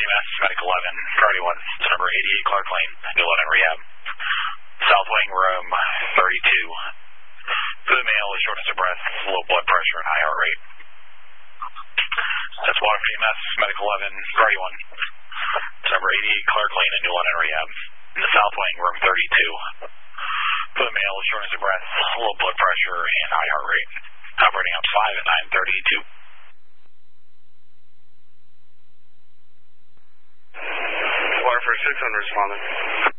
EMS, Medic 11, priority 1, to number 88 Clark Lane, New London Rehab. South wing, room 32. Fluid male with shortness of breath, low blood pressure, and high heart rate. That's water for EMS, Medic 11, priority 1, to number 88 Clark Lane, New London Rehab. In the south wing, room 32. Fluid male with shortness of breath, low blood pressure, and high heart rate. Operating on 5 at 9:32. Water for 600 responding.